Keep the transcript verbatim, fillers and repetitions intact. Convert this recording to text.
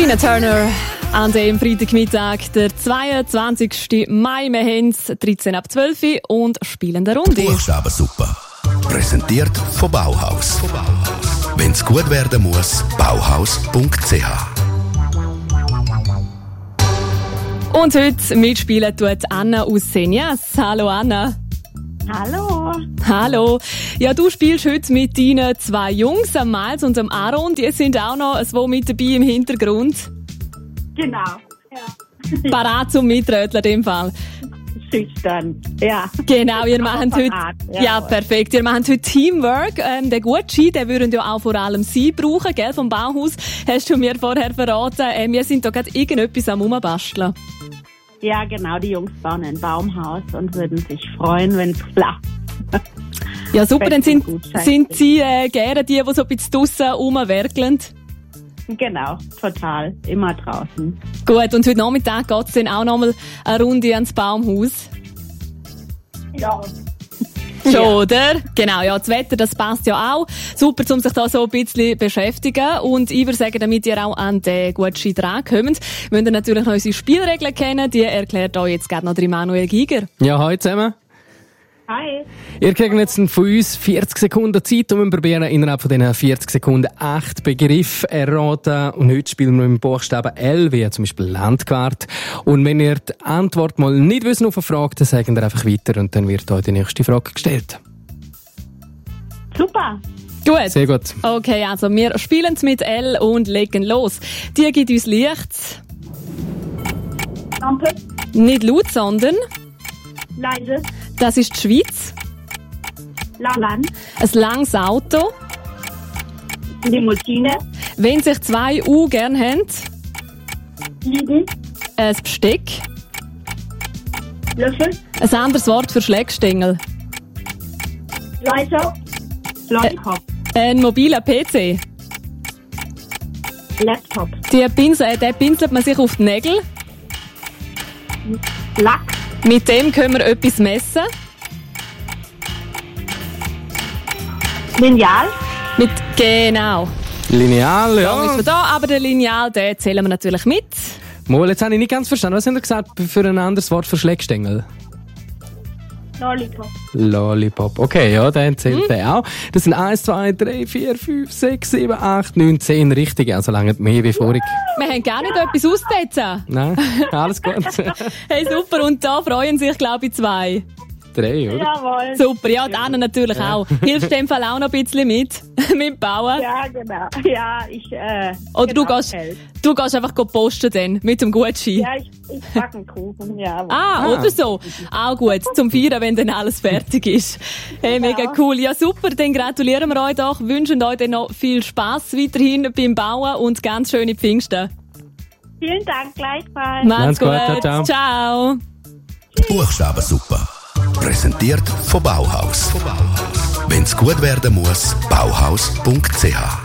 Tina Turner an dem Freitagmittag, der zweiundzwanzigsten Mai. Wir haben es dreizehn ab zwölf und spielen eine Runde. Buchstabensuppe. Präsentiert von Bauhaus. Wenn es gut werden muss, bauhaus punkt c h. Und heute mitspielen tut Anna aus Senjas. Hallo Anna. Hallo. Hallo. Ja, du spielst heute mit deinen zwei Jungs, am Miles und am Aaron. Die sind auch noch so mit dabei im Hintergrund. Genau. Ja. Parat zum Mitröteln in dem Fall. Schüchtern. Ja. Genau, ihr macht heute, Ja, ja, perfekt. Ihr macht heute Teamwork. Ähm, der Gucci, den würden ja auch vor allem Sie brauchen, gell, vom Bauhaus. Hast du mir vorher verraten. Ähm, wir sind da gerade irgendetwas am Rumbasteln. Ja, genau. Die Jungs bauen ein Baumhaus und würden sich freuen, wenn es klappt. Ja, super. Dann sind, Gut, sind Sie äh, gerne die, die so ein bisschen draussen rumwerkeln? Genau, total. Immer draußen. Gut, und heute Nachmittag geht es dann auch nochmal eine Runde ans Baumhaus? Ja. Schon, Ja. oder? Genau, ja, das Wetter, das passt ja auch. Super, um sich da so ein bisschen beschäftigen. Und ich würde sagen, damit ihr auch an den Gucci dran kommt, müsst ihr natürlich noch unsere Spielregeln kennen. Die erklärt euch jetzt gerade noch der Manuel Giger. Ja, hallo zusammen. Hi. Ihr kriegt jetzt von uns vierzig Sekunden Zeit, um wir probieren, innerhalb von diesen vierzig Sekunden acht Begriffe erraten. Und heute spielen wir mit dem Buchstaben L, wie zum Beispiel Landquart. Und wenn ihr die Antwort mal nicht wissen auf eine Frage, dann sagen wir einfach weiter und dann wird euch die nächste Frage gestellt. Super. Gut. Sehr gut. Okay, also wir spielen mit L und legen los. Die gibt uns Licht. Lampe. Nicht laut, sondern Leise. das ist die Schweiz. Land. Ein langes Auto. Limousine. Wenn sich zwei U gern haben. Liegen. Ein Besteck. Löffel. Ein anderes Wort für Schlägstängel. Leiter. Lollipop. Ein mobiler P C. Laptop. Die Pinsel, den pinselt man sich auf die Nägel. Lack. Mit dem können wir etwas messen. Lineal. Mit, genau. Lineal, Ja. Ist ja. wir da, aber der Lineal, den zählen wir natürlich mit. Mal, jetzt habe ich nicht ganz verstanden. Was haben ihr gesagt für ein anderes Wort für Schlägstängel? Lollipop. Lollipop. Okay, ja, dann zählt der auch. Das sind eins, zwei, drei, vier, fünf, sechs, sieben, acht, neun, zehn richtige. Also lange mehr wie vorig. Wir haben gar nicht etwas auszusetzen. Nein, alles gut. Hey, super. Und da freuen sich, glaube ich, zwei. Drei, oder? Jawohl. Super. Ja, die Anna natürlich auch. Hilfst du in dem Fall auch noch ein bisschen mit? mit Bauen? Ja, genau. Ja, ich, äh... Oder genau, du gehst, helf. du gehst einfach posten dann, mit dem Gucci? Ja, ich, ich backe einen Kuchen, ja. Ah, Ah. oder so. Auch gut. Zum Feiern, wenn dann alles fertig ist. Hey, mega cool. Ja, super. Dann gratulieren wir euch doch. Wünschen euch dann noch viel Spass weiterhin beim Bauen und ganz schöne Pfingsten. Vielen Dank, gleichfalls. Macht's Macht's gut. gut. Ciao, ciao. Ciao. Buchstabensuppe. Präsentiert von Bauhaus. Wenn es gut werden muss, bauhaus punkt c h.